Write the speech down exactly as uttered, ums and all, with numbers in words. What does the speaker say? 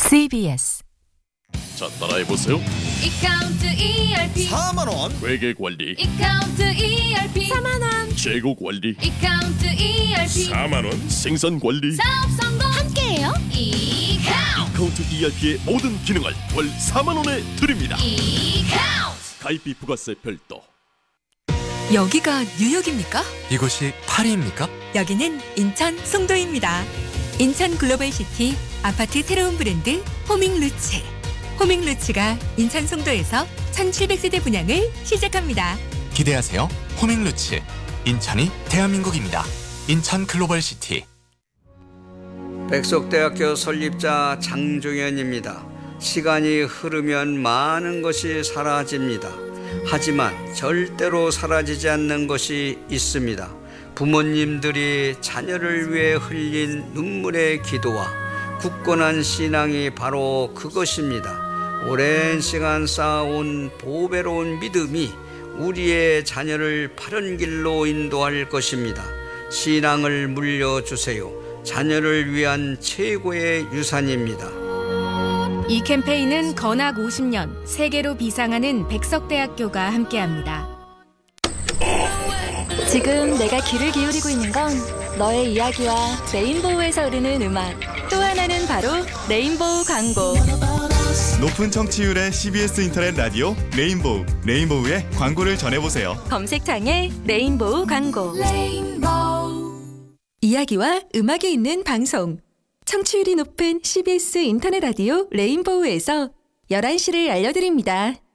씨비에스. 자, 따라해보세요. 이카운트 이알피 사만 원. 회계관리. 이카운트 이알피 사만 원. 재고관리. 이카운트 이알피 사만 원. 생산관리. 사업 성공 함께해요. 이카운트 이카운트 이알피의 모든 기능을 월 사만 원에 드립니다. 이카운트 가입비 부가세 별도. 여기가 뉴욕입니까? 이곳이 파리입니까? 여기는 인천 송도입니다. 인천 글로벌시티 아파트 새로운 브랜드 호밍루츠. 호밍루츠가 인천 송도에서 천칠백 세대 분양을 시작합니다. 기대하세요. 호밍루츠. 인천이 대한민국입니다. 인천 글로벌시티. 백석대학교 설립자 장종현입니다. 시간이 흐르면 많은 것이 사라집니다. 하지만 절대로 사라지지 않는 것이 있습니다. 부모님들이 자녀를 위해 흘린 눈물의 기도와 굳건한 신앙이 바로 그것입니다. 오랜 시간 쌓아온 보배로운 믿음이 우리의 자녀를 바른 길로 인도할 것입니다. 신앙을 물려주세요. 자녀를 위한 최고의 유산입니다. 이 캠페인은 건학 오십 년 세계로 비상하는 백석대학교가 함께합니다. 지금 내가 귀를 기울이고 있는 건 너의 이야기와 레인보우에서 흐르는 음악, 또 하나는 바로 레인보우 광고. 높은 청취율의 씨비에스 인터넷 라디오 레인보우, 레인보우의 광고를 전해보세요. 검색창에 레인보우 광고. 레인보우 이야기와 음악이 있는 방송. 청취율이 높은 씨비에스 인터넷 라디오 레인보우에서 열한 시를 알려드립니다.